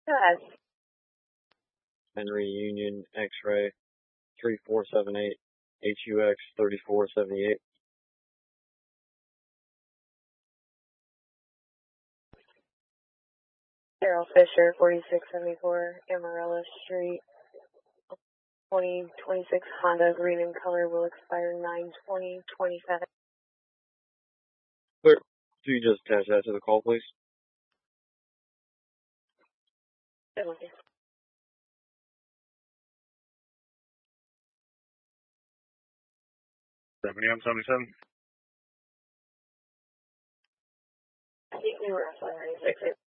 Yes. Henry Union X-ray 3478 HUX 3478. Daryl Fisher, 4674 Amarella Street. 2026 Honda green in color will expire 9/20/27. Clear. Do you just attach that to the call, please? Okay. 77. I think we were assigned 96.